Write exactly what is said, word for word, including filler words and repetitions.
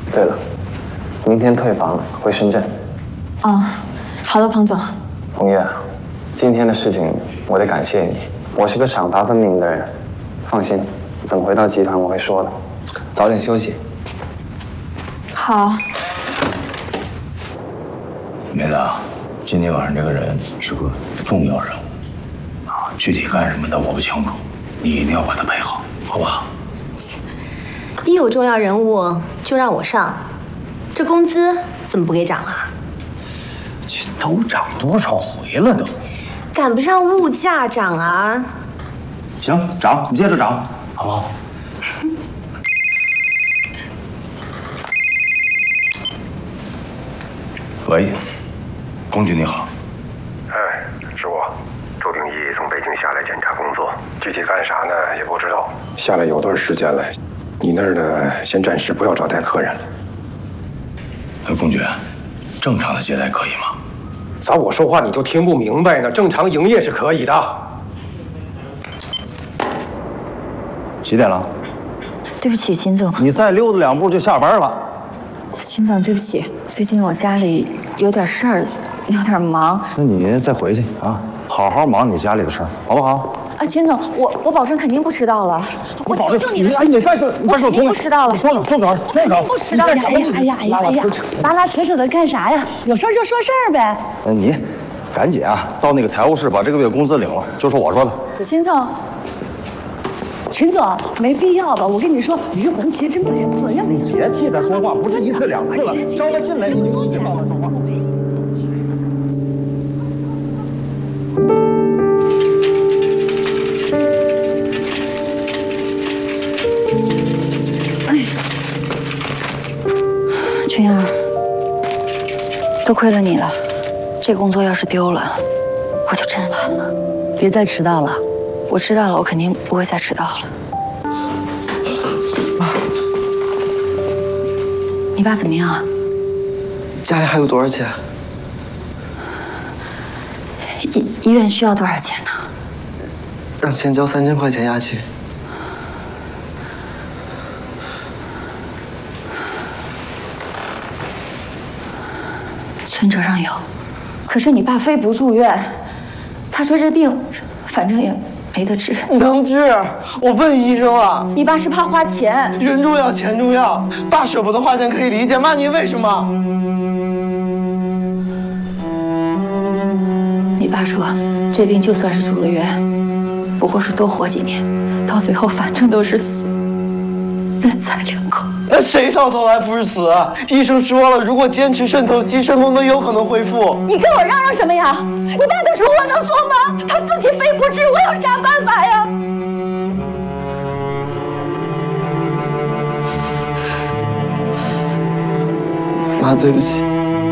对了，明天退房回深圳。 哦，好的，庞总。 红叶，今天的事情我得感谢你，我是个赏罚分明的人。放心，等回到集团我会说的。早点休息。 好。 梅子，今天晚上这个人是个重要人物啊，具体干什么的我不清楚，你一定要把他陪好，好不好？ 一有重要人物就让我上，这工资怎么不给涨啊？ 这都涨多少回了都， 赶不上物价涨啊！ 行，涨，你接着涨，好不好？喂，公举你好。 哎，是我，周秉义从北京下来检查工作，具体干啥呢也不知道。下来有段时间了，你那儿呢先暂时不要招待客人了。 哎，公举，正常的接待可以吗？ 咋我说话你就听不明白呢？正常营业是可以的。 几点了？ 对不起，秦总。 你再溜达两步就下班了。 秦总，对不起，最近我家里有点事儿，有点忙。 那你再回去啊，好好忙你家里的事儿，好不好？ 啊，秦总，我我保证肯定不迟到了。我求求你了， 哎，你干什么？ 我肯定不迟到了。 松手，松手，松手！ 不迟到。哎呀哎呀哎呀哎呀！拉拉扯扯的干啥呀？有事儿就说事儿呗。 那你赶紧啊，到那个财务室把这个月工资领了，就是我说的。 秦总。陈总，没必要吧？我跟你说，于红旗真不认字，要你别替他说话，不是一次两次了，招他进来你就一直帮他说话。 哎呀，群儿，多亏了你了，这工作要是丢了，我就真完了。别再迟到了。我知道了，我肯定不会再迟到了。妈，你爸怎么样啊？ 家里还有多少钱？ 医医院需要多少钱呢？ 让先交三千块钱押金。 存折上有，可是你爸非不住院，他说这病反正也没得治。 能治，我问医生了。 你爸是怕花钱， 人重要钱重要，爸舍不得花钱可以理解，妈你为什么？ 你爸说这病就算是住了院，不过是多活几年，到最后反正都是死，人财两口。 那谁到头来不是死？医生说了，如果坚持肾透析，肾功能有可能恢复。 你跟我嚷嚷什么呀？你爸的主我能做吗？他自己非不治，我有啥办法呀？ 妈，对不起。